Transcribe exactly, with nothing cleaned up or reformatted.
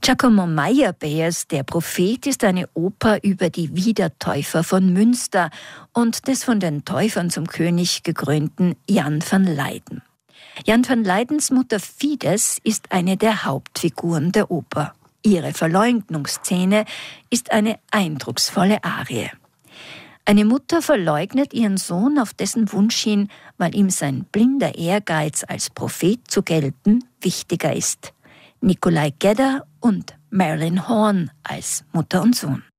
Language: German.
Giacomo Meyerbeers Der Prophet ist eine Oper über die Wiedertäufer von Münster und des von den Täufern zum König gekrönten Jan van Leyden. Jan van Leydens Mutter Fides ist eine der Hauptfiguren der Oper. Ihre Verleugnungsszene ist eine eindrucksvolle Arie. Eine Mutter verleugnet ihren Sohn auf dessen Wunsch hin, weil ihm sein blinder Ehrgeiz, als Prophet zu gelten, wichtiger ist. Nikolai Gedda und Marilyn Horne als Mutter und Sohn.